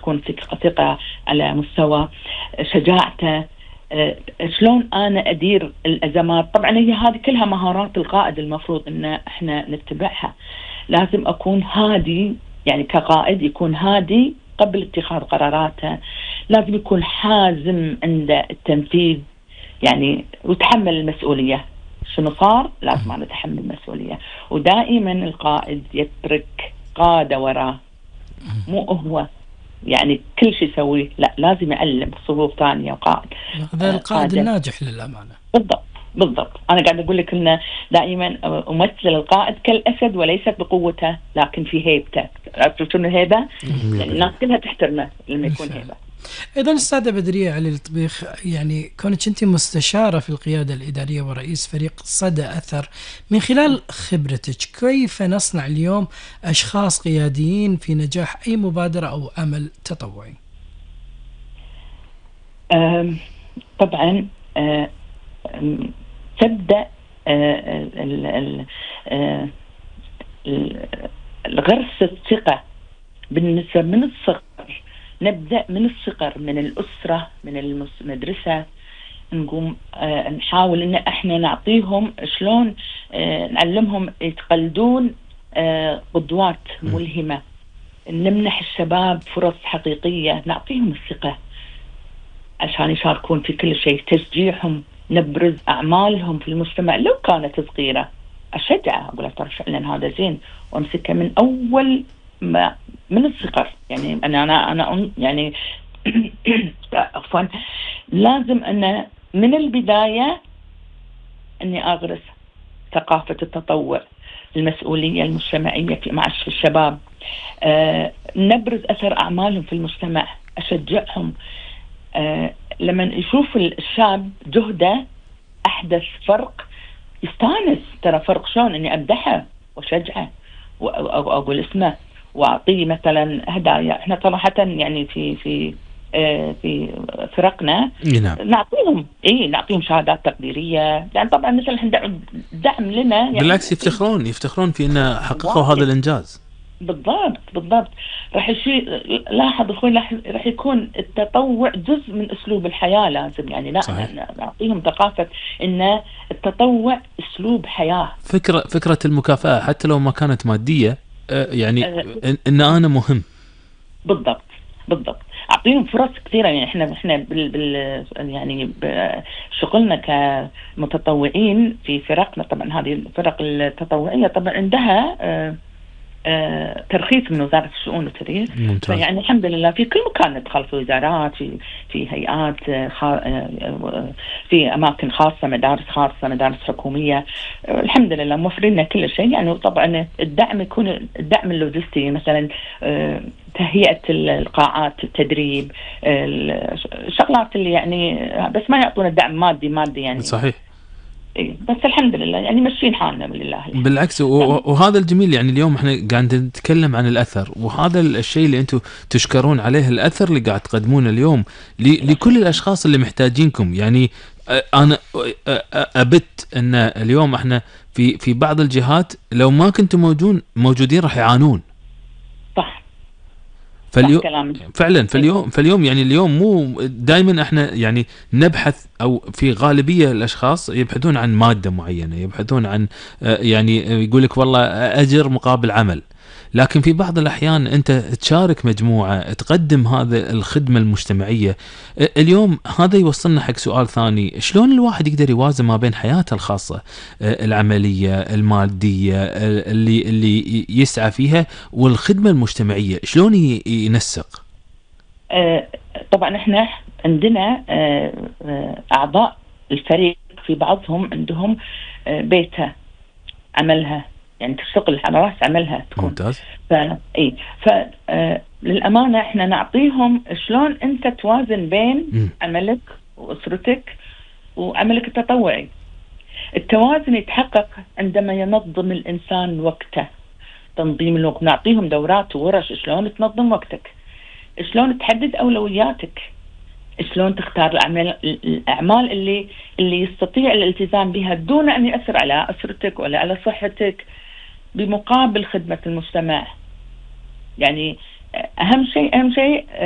تكون ثقة على مستوى شجاعته. شلون أنا أدير الأزمات. طبعا هي هذه كلها مهارات القائد المفروض إن إحنا نتبعها. لازم أكون هادي، يعني كقائد يكون هادي قبل اتخاذ قراراته. لازم يكون حازم عند التنفيذ، يعني وتحمل المسؤولية. شنو صار لازم أنا أتحمل المسؤولية. ودائما القائد يترك قادة وراه، مو هو يعني كل شيء يسويه، لا لازم يعلم صفوف ثانية وقائد. هذا القائد الناجح للأمانة. بالضبط. أنا قاعد أقول لك إن دائما أمثل القائد كالأسد وليست بقوته لكن في هيبته. عرفتوا شنو الهيبة؟ يعني الناس كلها تحترمه لما يكون هيبة. أيضا أستاذة بدرية علي الطبيخ، يعني كونك أنت مستشارة في القيادة الإدارية ورئيس فريق صدى أثر، من خلال خبرتك كيف نصنع اليوم أشخاص قياديين في نجاح أي مبادرة أو عمل تطوعي؟ طبعا تبدأ غرس الثقة بالنسبة من الصغر. نبدأ من الصغر، من الأسرة، من المدرسة. نقوم نحاول إن إحنا نعطيهم شلون نعلمهم يتقلدون قدوات ملهمة. نمنح الشباب فرص حقيقية، نعطيهم الثقة عشان يشاركون في كل شيء. تشجيعهم، نبرز أعمالهم في المجتمع لو كانت صغيرة. أشجعه، أقول ترى فعلا هذا زين، وأمسكه من أول ما من الصغر. يعني أنا يعني عفوا، لازم أن من البداية أني أغرس ثقافة التطوع، المسؤولية المجتمعية في معش الشباب. نبرز أثر أعمالهم في المجتمع، أشجعهم. لما يشوف الشاب جهده أحدث فرق يستانس. ترى فرق شلون إني أمدحه وشجعه وأقول اسمه وأعطيه مثلا هدايا. إحنا صراحة يعني في فرقنا نعطيهم شهادات تقديرية. يعني طبعا مثل دعم لنا، يعني بالعكس يفتخرون في إنه حققوا هذا الإنجاز. بالضبط. راح لاحظ أخوي، راح يكون التطوع جزء من أسلوب الحياة. لازم يعني نعطيهم ثقافة إن التطوع أسلوب حياة. فكرة المكافأة حتى لو ما كانت مادية، يعني إن أنا مهم. بالضبط. أعطيهم فرص كثيرة. يعني إحنا يعني بشغلنا كمتطوعين في فرقنا، طبعا هذه الفرق التطوعية طبعا عندها ترخيص من وزارة الشؤون والتدريس. يعني الحمد لله في كل مكان ندخل، في وزارات، في هيئات، في أماكن خاصة، مدارس خاصة، مدارس حكومية. الحمد لله موفرين لنا كل شيء. يعني طبعا الدعم يكون الدعم اللوجستي، مثلا تهيئة القاعات، التدريب، الشغلات اللي يعني، بس ما يعطونا دعم مادي يعني. صحيح. بس الحمد لله يعني ماشيين حالنا لله. بالعكس، وهذا الجميل. يعني اليوم احنا قاعد نتكلم عن الأثر، وهذا الشيء اللي انتم تشكرون عليه، الأثر اللي قاعد تقدمونه اليوم لكل الأشخاص اللي محتاجينكم. يعني أنا أبت أن اليوم احنا في بعض الجهات لو ما كنتم موجودين راح يعانون. صح. فعلا فاليوم يعني اليوم مو دائما احنا يعني نبحث، او في غالبيه الاشخاص يبحثون عن ماده معينه، يبحثون عن يعني يقول لك والله اجر مقابل عمل. لكن في بعض الأحيان أنت تشارك مجموعة تقدم هذا الخدمة المجتمعية. اليوم هذا يوصلنا حق سؤال ثاني، شلون الواحد يقدر يوازن ما بين حياته الخاصة العملية المادية اللي يسعى فيها والخدمة المجتمعية، شلون ينسق؟ طبعا احنا عندنا أعضاء الفريق، في بعضهم عندهم بيتها عملها، يعني تشتغل على رأس عملها تكون. ممتاز. للأمانة احنا نعطيهم شلون انت توازن بين عملك وأسرتك وعملك التطوعي. التوازن يتحقق عندما ينظم الإنسان وقته، تنظيم الوقت. نعطيهم دورات وورش شلون تنظم وقتك، شلون تحدد أولوياتك، شلون تختار الأعمال اللي يستطيع الالتزام بها دون أن يأثر على أسرتك ولا على صحتك، بمقابل خدمة المجتمع. يعني أهم شيء